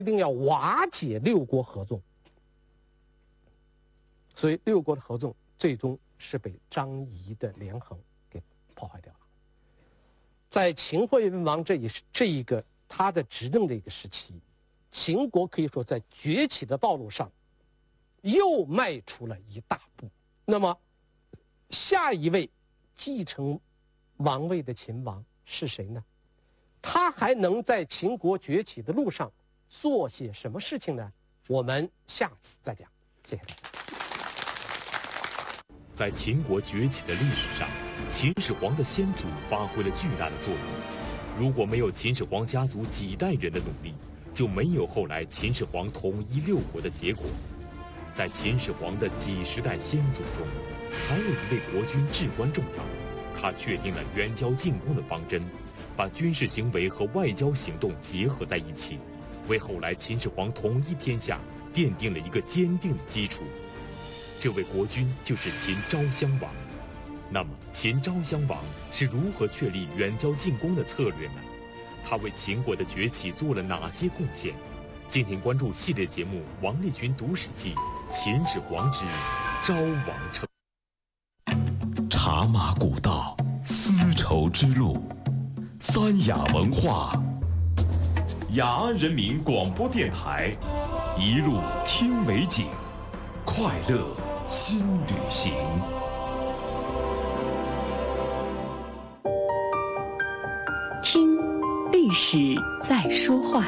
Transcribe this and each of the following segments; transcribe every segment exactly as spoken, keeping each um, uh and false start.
一定要瓦解六国合纵，所以六国的合纵最终是被张仪的连横给破坏掉了。在秦惠文王这一这一个他的执政的一个时期，秦国可以说在崛起的道路上又迈出了一大步。那么下一位继承王位的秦王是谁呢？他还能在秦国崛起的路上做些什么事情呢？我们下次再讲。谢谢大家。 在秦国崛起的历史上，秦始皇的先祖发挥了巨大的作用。如果没有秦始皇家族几代人的努力，就没有后来秦始皇统一六国的结果。在秦始皇的几十代先祖中，还有一位国君至关重要，他确定了远交近攻的方针，把军事行为和外交行动结合在一起，为后来秦始皇统一天下奠定了一个坚定的基础。这位国君就是秦昭襄王。那么秦昭襄王是如何确立远交近攻的策略呢？他为秦国的崛起做了哪些贡献？敬请关注系列节目《王立群读史记·秦始皇之昭王称》。 茶马古道，丝绸之路，三雅文化，雅安人民广播电台，一路听美景，快乐新旅行。 听历史在说话。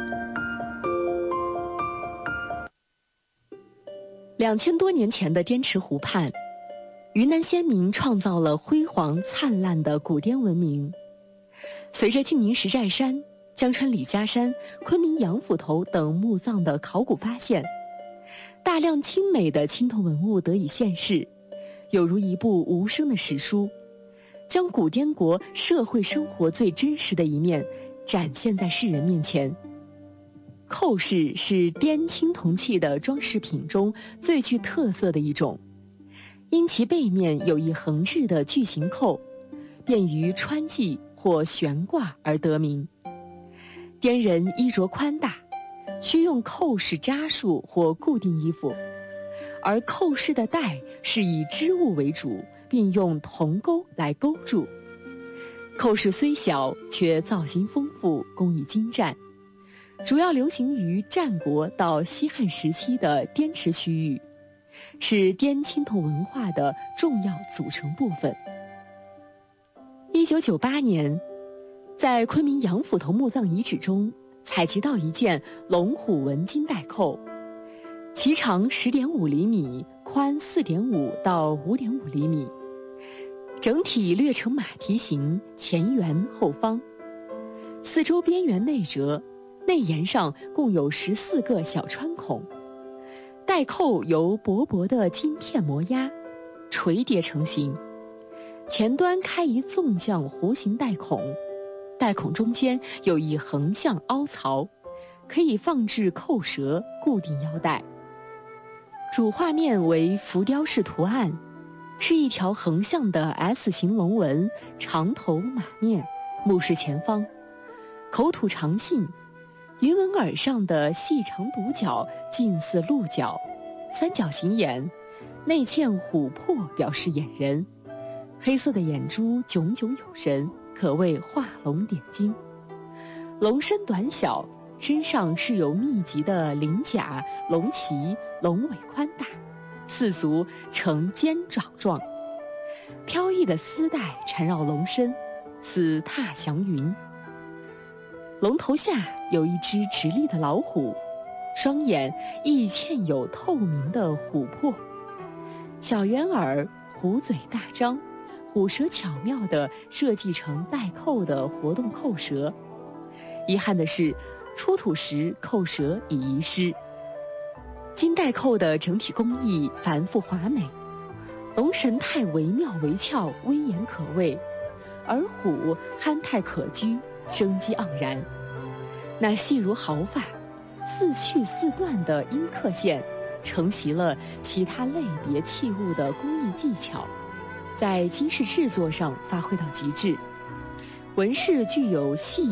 两千多年前的滇池湖畔，云南先民创造了辉煌灿烂的古滇文明。随着晋宁石寨山、江川李家山、昆明杨府头等墓葬的考古发现，大量精美的青铜文物得以现世，有如一部无声的史书，将古滇国社会生活最真实的一面展现在世人面前。扣饰是滇青铜器的装饰品中最具特色的一种，因其背面有一横置的巨型扣，便于穿系或悬挂而得名。滇人衣着宽大，需用扣饰扎束或固定衣服，而扣饰的带是以织物为主，并用铜钩来勾住。扣饰虽小，却造型丰富，工艺精湛，主要流行于战国到西汉时期的滇池区域，是滇青铜文化的重要组成部分。一九九八年，在昆明杨府头墓葬遗址中采集到一件龙虎纹金带扣，其长十点五厘米，宽四点五到五点五厘米，整体略呈马蹄形，前圆后方，四周边缘内折，内沿上共有十四个小穿孔，带扣由薄薄的金片磨压，垂叠成形，前端开一纵向弧形带孔，带孔中间有一横向凹槽，可以放置扣舌，固定腰带。主画面为浮雕式图案，是一条横向的 S 型龙纹，长头马面，目视前方，口吐长信，云纹耳上的细长独角近似鹿角，三角形眼，内嵌琥珀表示眼人，黑色的眼珠炯炯有神，可谓画龙点睛。龙身短小，身上是有密集的鳞甲、龙鳍，龙尾宽大，四足呈尖爪状，飘逸的丝带缠绕龙身，似踏祥云。龙头下有一只直立的老虎，双眼亦嵌有透明的琥珀，小圆耳，虎嘴大张，虎舌巧妙地设计成带扣的活动扣舌。遗憾的是，出土时扣舌已遗失。金带扣的整体工艺繁复华美，龙神态惟妙惟肖，威严可畏，而虎憨态可掬，生机盎然。那细如毫发、似续似断的阴刻线，承袭了其他类别器物的工艺技巧，在金饰制作上发挥到极致。纹饰具有细、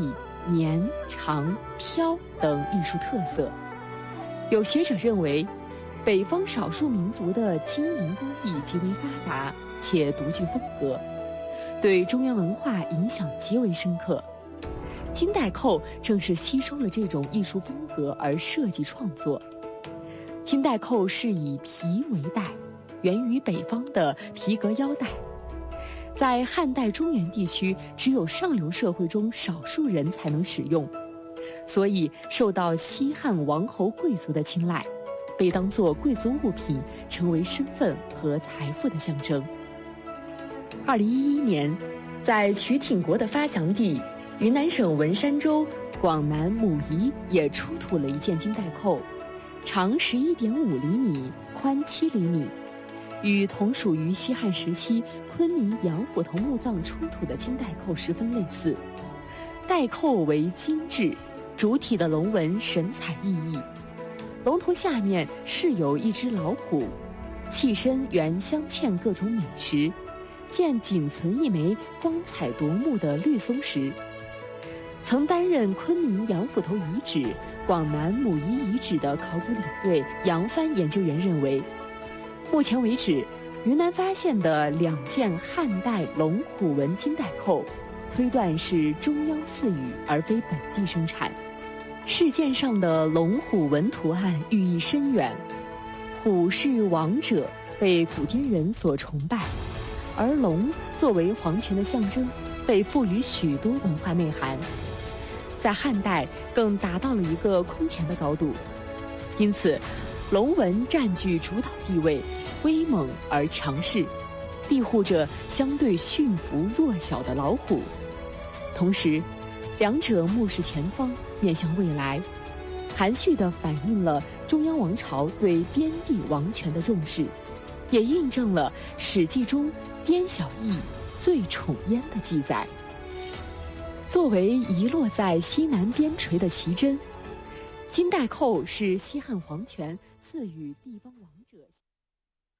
年、长、飘等艺术特色。有学者认为，北方少数民族的金银工艺极为发达且独具风格，对中原文化影响极为深刻。金带扣正是吸收了这种艺术风格而设计创作。金带扣是以皮为带，源于北方的皮革腰带，在汉代中原地区只有上流社会中少数人才能使用，所以受到西汉王侯贵族的青睐，被当作贵族物品，成为身份和财富的象征。二零一一年，在曲挺国的发祥地云南省文山州广南武夷也出土了一件金带扣，长十一点五厘米，宽七厘米，与同属于西汉时期昆明杨府头墓葬出土的金带扣十分类似。带扣为精致，主体的龙纹神采奕奕，龙头下面饰有一只老虎，器身原镶嵌各种美石，现仅存一枚光彩夺目的绿松石。曾担任昆明杨府头遗址、广南武夷遗址的考古领队杨帆研究员认为，目前为止，云南发现的两件汉代龙虎纹金带扣，推断是中央赐予而非本地生产。饰件上的龙虎纹图案寓意深远，虎是王者，被古滇人所崇拜，而龙作为皇权的象征，被赋予许多文化内涵。在汉代更达到了一个空前的高度，因此龙纹占据主导地位，威猛而强势，庇护着相对驯服弱小的老虎。同时，两者目视前方，面向未来，含蓄地反映了中央王朝对边地王权的重视，也印证了《史记》中滇小邑最宠燕的记载。作为遗落在西南边陲的奇珍，金带扣是西汉皇权赐予地方王者。